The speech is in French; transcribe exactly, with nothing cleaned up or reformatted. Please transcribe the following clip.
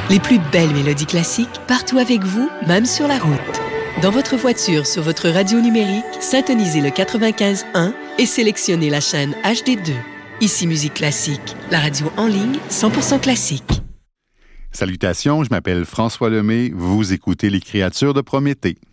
Les plus belles mélodies classiques partout avec vous, même sur la route. Dans votre voiture, sur votre radio numérique, syntonisez le quatre-vingt-quinze un et sélectionnez la chaîne H D deux. Ici Musique Classique, la radio en ligne cent pour cent classique. Salutations, je m'appelle François Lemay. Vous écoutez Les Créatures de Prométhée.